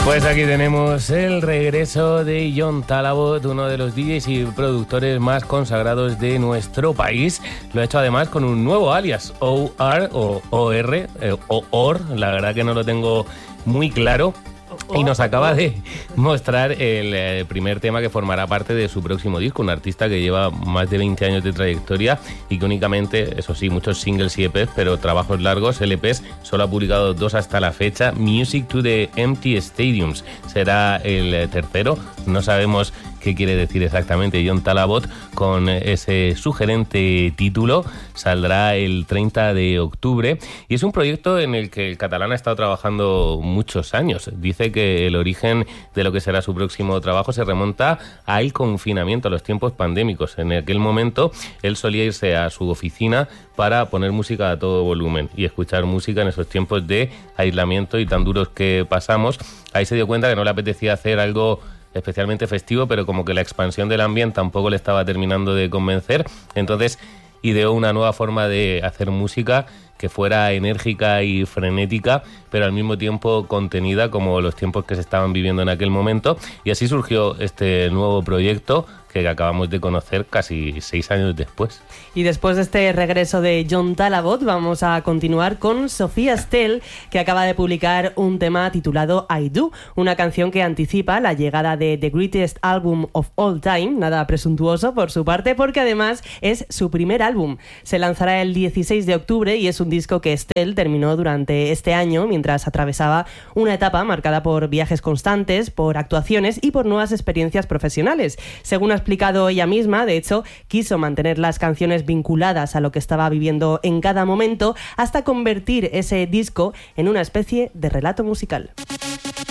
Pues aquí tenemos el regreso de John Talabot, uno de los DJs y productores más consagrados de nuestro país. Lo ha hecho además con un nuevo alias, OR o OR, o OR, la verdad que no lo tengo muy claro. Y nos acaba de mostrar el primer tema que formará parte de su próximo disco, un artista que lleva más de 20 años de trayectoria y que únicamente, eso sí, muchos singles y EPs, pero trabajos largos, LPs, solo ha publicado 2 hasta la fecha. Music to the Empty Stadiums será el tercero, no sabemos qué quiere decir exactamente John Talabot con ese sugerente título. Saldrá el 30 de octubre y es un proyecto en el que el catalán ha estado trabajando muchos años. Dice que el origen de lo que será su próximo trabajo se remonta al confinamiento, a los tiempos pandémicos. En aquel momento él solía irse a su oficina para poner música a todo volumen y escuchar música en esos tiempos de aislamiento y tan duros que pasamos. Ahí se dio cuenta que no le apetecía hacer algo especialmente festivo, pero como que la expansión del ambiente tampoco le estaba terminando de convencer. Entonces ideó una nueva forma de hacer música que fuera enérgica y frenética, pero al mismo tiempo contenida, como los tiempos que se estaban viviendo en aquel momento. Y así surgió este nuevo proyecto que acabamos de conocer casi 6 años después. Y después de este regreso de John Talabot, vamos a continuar con Sofía Stell, que acaba de publicar un tema titulado I Do, una canción que anticipa la llegada de The Greatest Album of All Time, nada presuntuoso por su parte, porque además es su primer álbum. Se lanzará el 16 de octubre y es un disco que Stell terminó durante este año mientras atravesaba una etapa marcada por viajes constantes, por actuaciones y por nuevas experiencias profesionales. Según ha explicado ella misma, de hecho, quiso mantener las canciones vinculadas a lo que estaba viviendo en cada momento hasta convertir ese disco en una especie de relato musical.